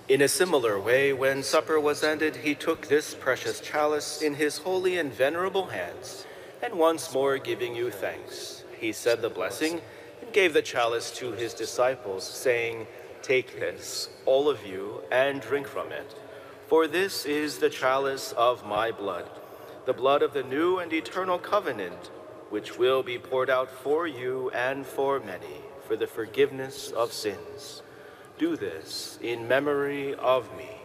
In a similar way, when supper was ended, he took this precious chalice in his holy and venerable hands, and once more giving you thanks, he said the blessing and gave the chalice to his disciples, saying, "Take this, all of you, and drink from it. For this is the chalice of my blood, the blood of the new and eternal covenant, which will be poured out for you and for many for the forgiveness of sins. Do this in memory of me."